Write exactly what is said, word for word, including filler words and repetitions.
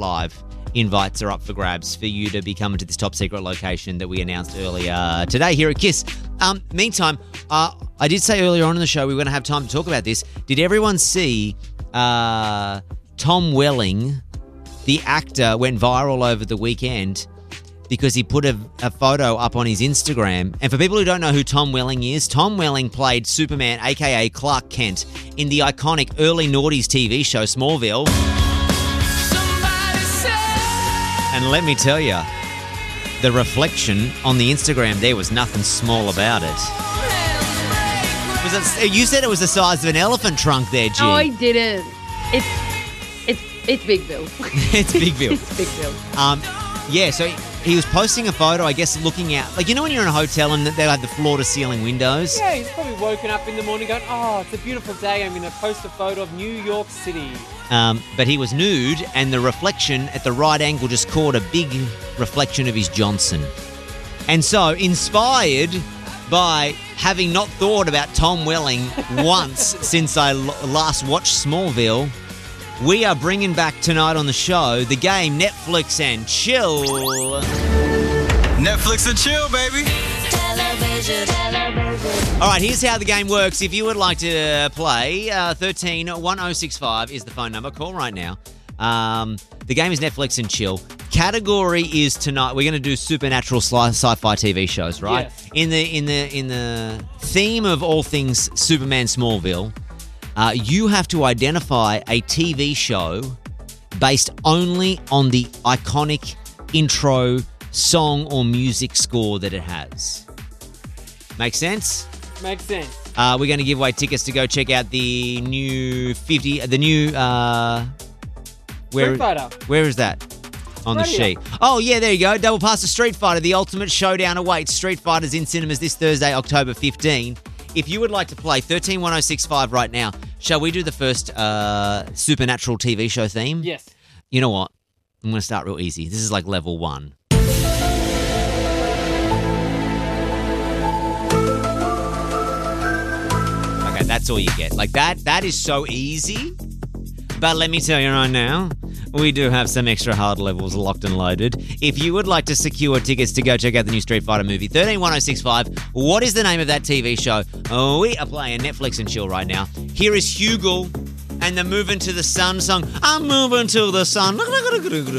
Live invites are up for grabs for you to be coming to this top secret location that we announced earlier today here at Kiss. Um, meantime, uh, I did say earlier on in the show we were going to have time to talk about this. Did everyone see uh, Tom Welling, the actor, went viral over the weekend because he put a, a photo up on his Instagram? And for people who don't know who Tom Welling is, Tom Welling played Superman, a k a. Clark Kent, in the iconic early noughties T V show Smallville. And let me tell you, the reflection on the Instagram there was nothing small about it. Was it you said it was the size of an elephant trunk there, G. No, I didn't. It's it's it's Big Bill. It's Big Bill. It's Big Bill. Um, yeah, so he was posting a photo, I guess, looking out. Like, you know when you're in a hotel and they have the floor-to-ceiling windows? Yeah, he's probably woken up in the morning going, oh, it's a beautiful day. I'm going to post a photo of New York City. Um, but he was nude, and the reflection at the right angle just caught a big reflection of his Johnson. And so, inspired by having not thought about Tom Welling once since I l- last watched Smallville, we are bringing back tonight on the show the game Netflix and Chill. Netflix and Chill, baby. Television. Television. All right, here's how the game works. If you would like to play, uh, thirteen one oh six five is the phone number. Call right now. Um, the game is Netflix and Chill. Category is tonight. We're going to do supernatural sci- sci-fi T V shows, right? Yes. In the in the in the theme of all things Superman Smallville, uh, you have to identify a T V show based only on the iconic intro song or music score that it has. Make sense? Makes sense. Uh, we're going to give away tickets to go check out the new fifty, the new, uh, where, Street Fighter. Where is that on the Right here. sheet? Oh, yeah, there you go. Double pass to Street Fighter. The ultimate showdown awaits. Street Fighter's in cinemas this Thursday, October fifteenth. If you would like to play, thirteen one oh six five right now. Shall we do the first uh, supernatural T V show theme? Yes. You know what? I'm going to start real easy. This is like level one. Okay, that's all you get. Like that, that is so easy. But let me tell you right now, we do have some extra hard levels locked and loaded. If you would like to secure tickets to go check out the new Street Fighter movie, thirteen one oh six five, what is the name of that T V show? Oh, we are playing Netflix and Chill right now. Here is Hugel and the Moving to the Sun song. I'm moving to the sun.